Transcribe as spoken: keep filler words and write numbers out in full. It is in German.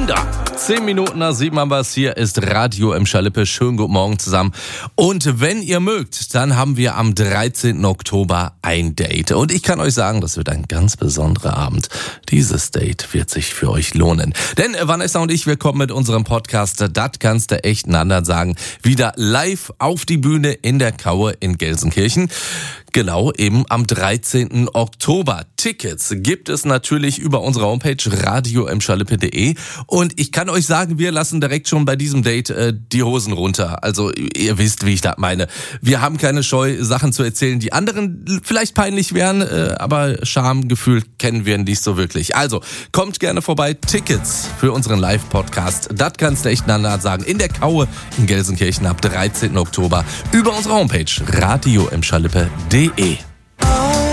wieder. Zehn Minuten nach sieben haben wir es. Hier ist Radio im Schalippe. Schönen guten Morgen zusammen. Und wenn ihr mögt, dann haben wir am dreizehnten Oktober ein Date. Und ich kann euch sagen, das wird ein ganz besonderer Abend. Dieses Date wird sich für euch lohnen. Denn Vanessa und ich, wir kommen mit unserem Podcast, das kannst du echt anderen sagen, wieder live auf die Bühne in der Kaue in Gelsenkirchen. Genau, eben am dreizehnten Oktober. Tickets gibt es natürlich über unsere Homepage radio im schalippe punkt de und ich kann euch sagen, wir lassen direkt schon bei diesem Date äh, die Hosen runter. Also ihr wisst, wie ich das meine. Wir haben keine Scheu, Sachen zu erzählen, die anderen vielleicht peinlich wären, äh, aber Schamgefühl kennen wir nicht so wirklich. Also kommt gerne vorbei. Tickets für unseren Live-Podcast, das kannst du echt einander sagen, in der Kaue in Gelsenkirchen ab dreizehnten Oktober über unsere Homepage radio im schalippe punkt de.